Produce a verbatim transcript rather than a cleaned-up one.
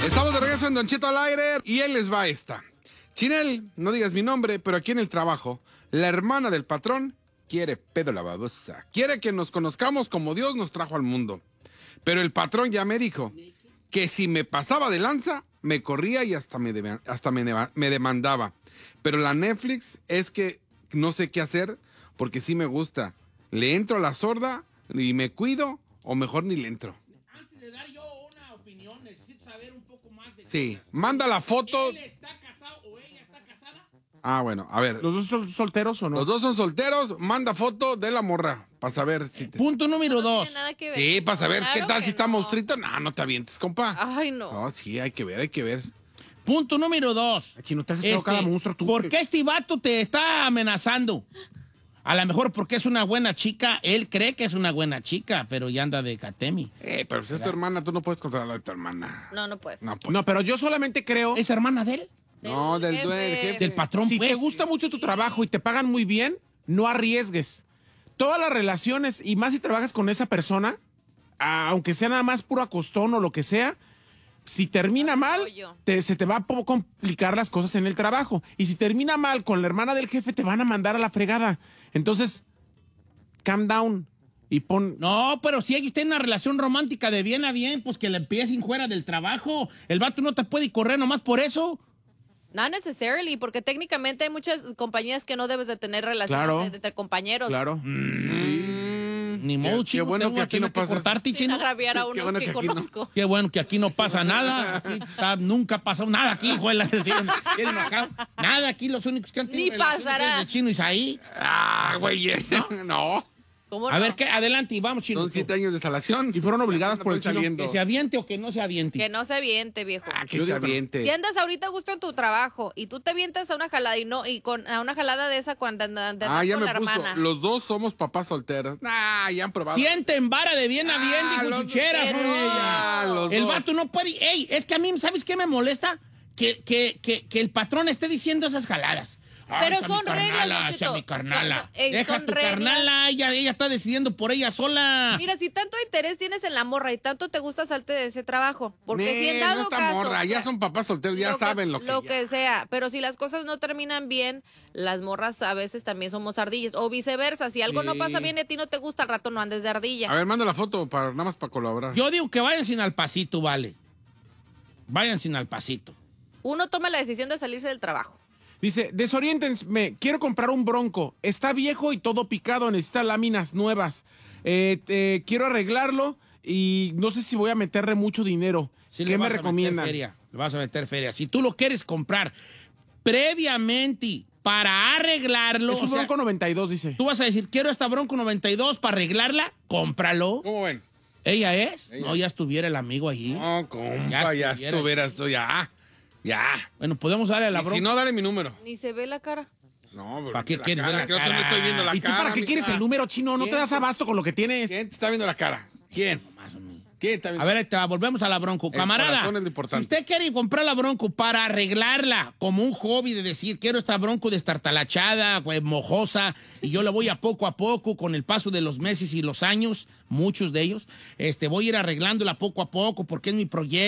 Estamos de regreso en Don Cheto al aire y él les va esta. Chinel, no digas mi nombre, pero aquí en el trabajo, la hermana del patrón quiere pedo la babosa. Quiere que nos conozcamos como Dios nos trajo al mundo. Pero el patrón ya me dijo que si me pasaba de lanza, me corría y hasta me, de, hasta me, me demandaba. Pero la Netflix es que no sé qué hacer porque sí me gusta. ¿Le entro a la sorda y me cuido o mejor ni le entro? Antes de dar yo una opinión, necesito saber un poco más de Sí, cosas. manda la foto. ¿Él está casado o ella está casada? Ah, bueno, a ver. ¿Los dos son solteros o no? Los dos son solteros, manda foto de la morra para saber si te... Punto número No dos. tiene nada que ver. Sí, para saber Claro qué tal que si está no. monstruito. No, no te avientes, compa. Ay, no. No, sí, hay que ver, hay que ver. Punto número dos. Ay, chino, te has echado cada monstruo tú. ¿Por qué este vato te está amenazando? A lo mejor porque es una buena chica. Él cree que es una buena chica, pero ya anda de catemi. Eh, pero si es tu hermana, tú no puedes controlar a tu hermana. No, no puedes. No, pues. No, pero yo solamente creo... ¿Es hermana de él? No, del jefe. dueño, jefe. Del patrón, Si pues. te gusta mucho tu trabajo y te pagan muy bien, no arriesgues. Todas las relaciones, y más si trabajas con esa persona, ah, aunque sea nada más puro acostón o lo que sea, si termina mal, Apoyo. te- se te va a po- complicar las cosas en el trabajo. Y si termina mal con la hermana del jefe, te van a mandar a la fregada. Entonces, calm down y pon... No, pero si ellos tienen una relación romántica de bien a bien, pues que la empiecen fuera del trabajo. El vato no te puede correr nomás por eso. Not necessarily, porque técnicamente hay muchas compañías que no debes de tener relaciones Claro. de- entre compañeros. Claro. Ni modo, qué chino, bueno tengo que a aquí tener no que pasa eso. cortarte, Sin chino. agraviar a Qué unos bueno que, que aquí no. conozco. Qué bueno que aquí no pasa nada. Aquí está- nunca ha pasado nada aquí, juela. Tienen- tienen acá. Nada aquí, los únicos que han tenido Ni relaciones pasará. es el chino Isaí. Ah, güey, no. ¿Cómo A no? ver, ¿qué? Adelante, y vamos, chino. Son tú. siete años de salación. Y fueron obligadas No por el estoy chino. saliendo. ¿Que se aviente o que no se aviente? Que no se aviente, viejo. Ah, que Yo se digo que no. aviente. Si andas ahorita a gusto en tu trabajo y tú te avientas a una jalada y no y con a una jalada de esa cuando andas Ah, ya con me la puso. hermana. Los dos somos papás solteros. Ah, ya han probado. Sienten vara de bien a bien, Ah, dijo los- Chucheras, pero- oye, Ah, ella. los El dos. vato no puede... Ey, es que a mí, ¿sabes qué me molesta? Que, que, que, que el patrón esté diciendo esas jaladas. Ay, Pero esa son mi reglas, carnala, Don esa Cheto. mi carnala. No, no, ey, Deja son tu reglas. carnala, ella, ella está decidiendo por ella sola. Mira, si tanto interés tienes en la morra y tanto te gusta salte de ese trabajo, porque Nee, si en dado no está caso, morra, ya son papás solteros, ya lo saben lo que lo ya. que sea, pero si las cosas no terminan bien, las morras a veces también somos ardillas o viceversa, si algo no Sí. pasa bien y a ti no te gusta, al rato no andes de ardilla. A ver, manda la foto para nada más para colaborar. Yo digo que vayan sin al pasito, vale. Vayan sin al pasito. Uno toma la decisión de salirse del trabajo. Dice, desoriéntenme, quiero comprar un Bronco. Está viejo y todo picado, necesita láminas nuevas. Eh, eh, quiero arreglarlo y no sé si voy a meterle mucho dinero. Sí, le ¿Qué me vas a meter recomiendan? feria, le vas a meter feria. Si tú lo quieres comprar previamente para arreglarlo, Es un o sea, Bronco noventa y dos, dice. tú vas a decir, quiero esta Bronco noventa y dos para arreglarla, cómpralo. ¿Cómo ven? ¿Ella es? Ella. No, ya estuviera el amigo allí. No, compa, Ya ya, estuviera. estuvieras tú, ya. Ya. Bueno, podemos darle a la Y Bronco. si no, dale mi número. Ni se ve la cara. No, pero ¿Para qué la quieres cara, ver la que no te cara? lo estoy viendo la ¿Y tú cara. para qué mija. quieres el número, chino? No te ¿Quién? das abasto con lo que tienes. ¿Quién te está viendo la cara? ¿Quién? Más o menos. ¿Quién está viendo? A ver, ahí te va, volvemos a la Bronco. El Camarada, corazón es lo si importante. usted quiere comprar la Bronco para arreglarla como un hobby de decir, quiero esta Bronco destartalachada, pues, mojosa, y yo la voy a poco a poco con el paso de los meses y los años, muchos de ellos, este, voy a ir arreglándola poco a poco porque es mi proyecto.